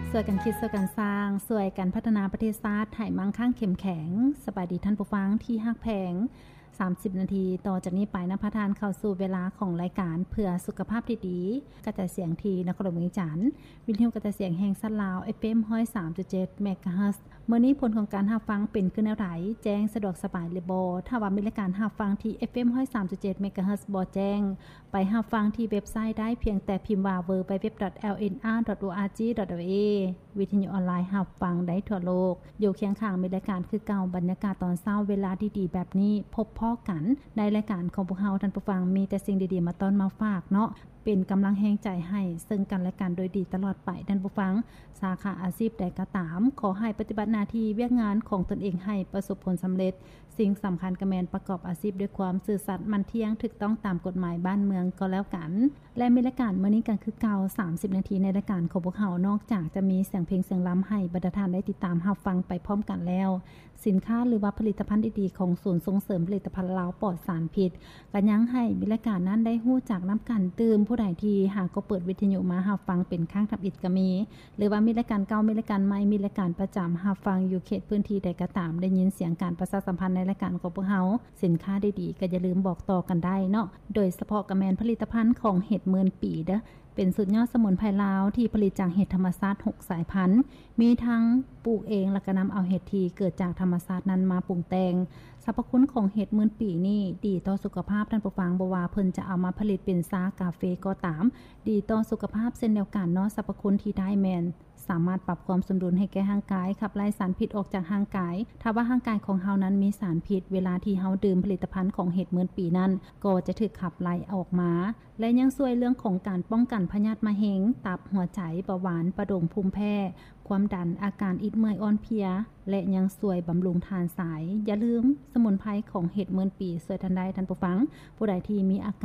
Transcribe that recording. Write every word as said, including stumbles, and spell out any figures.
สวยกันคิดสวยกันสร้างสวยกันพัฒนาประเทศชาติให้มั่งคั่งเข้มแข็งสบายดีท่านผู้ฟังที่ฮักแพงสามสิบนาทีต่อจากนี้ไปนะพะทานเข้าสู่เวลาของรายการเพื่อสุขภาพที่ดีกระจายเสียงทีนครหลวงวิจันทร์วิทยุกระจายเสียงแห่งสัตว์ลาว เอฟ เอ็ม หนึ่งร้อยสามจุดเจ็ด เมกะเฮิรตซ์ เมื่อนี้ผลของการรับฟังเป็นขึ้นแนวไหนแจ้งสะดวกสบายหรือบ่ถ้าว่ามีรายการรับฟังที่ เอฟ เอ็ม หนึ่งร้อยสามจุดเจ็ด เมกะเฮิรตซ์บ่แจ้งไปรับฟังที่เว็บไซต์ได้เพียงแต่พิมพ์ว่า ดับเบิลยู ดับเบิลยู ดับเบิลยู ดอท แอล เอ็น อาร์ ดอท โอ อาร์ จี ดอท เอ ล วิทยุออนไลน์รับฟังได้ทั่วโลกอยู่เคียงข้างมีรายการคือเก่าบรรยากาศตอนเช้าเวลาดีๆแบบนี้พบพ้อกันในรายการของพวกเฮาท่านผู้ฟังมีแต่สิ่งดีๆมาต้อนมาฝากเนาะเป็นกำลังแห่งใจให้ซึ่งกันและกันโดยดีตลอดไปท่านผู้ฟังสาขาอาชีพใดก็ตามขอให้ปฏิบัติหน้าที่เวียกงานของตนเองให้ประสบผลสำเร็จสิ่งสำคัญก็แม่นประกอบอาชีพด้วยความซื่อสัตย์มั่นเที่ยงถูกต้องตามกฎหมายบ้านเมืองก็แล้วกันและมีรายการมื้อนี้กันคือเก่าสามสิบนาทีในรายการของพวกเฮานอกจากจะมีเสียงเพลงเสียงล้ำให้บรรดาท่านได้ติดตามรับฟังไปพร้อมกันแล้วสินค้าหรือว่าผลิตภัณฑ์ดีๆของศูนย์ส่งเสริมผลิตภัณฑ์ลาวปลอดสารพิษก็ยังให้มีรายการนั้นได้ฮู้จักนํากันตื่มผู้ใดที่หากก็เปิดวิทยุมารับฟังเป็นครั้งทับอิฐก็มีหรือว่ามีรายการเก่ามีรายการใหม่มีรายการประจำรับฟังอยู่เขตพื้นที่ใดก็ตามได้ยินเสียงการประชาสัมพันธ์ในรายการของพวกเฮาสินค้าดีๆก็อย่าลืมบอกต่อกันได้เนาะโดยเฉพาะกระแมนผลิตภัณฑ์ของเห็ดหมื่นปีเด้อเป็นสุดยอดสมุนไพรลาวที่ผลิตจากเห็ดธรรมชาติหกสายพันธุ์มีทั้งปลูกเองแล้วก็นําเอาเห็ดที่เกิดจากธรรมชาตินั้นมาปรุงแต่งสรรพคุณของเห็ดหมื่นปีนี่ดีต่อสุขภาพท่านผู้ฟังบ่ว่าเพิ่นจะเอามาผลิตเป็นชากาเฟก็ตามดีต่อสุขภาพเช่นเดียวกันเนาะสรรพคุณที่ได้แม่นสามารถปรับความสมดุลให้แก่ร่างกายขับไล่สารพิษออกจากร่างกายถ้าว่าร่างกายของเฮานั้นมีสารพิษเวลาที่เฮาดื่มผลิตภัณฑ์ของเห็ดหมื่นปีนั้นก็จะถูกขับไล่ออกมาและยังช่วยเรื่องของการป้องกันพยาธิมะเร็งตับหัวใจเบาหวานประดงภูมิแพ้ความดันอาการอิดเมื่อยอ่อนเพลียและยังช่วยบำรุงทานสายอย่าลืมสมุนไพรของเห็ดหมื่นปีช่วยทันได้ท่านผู้ฟังผู้ใดที่มีอา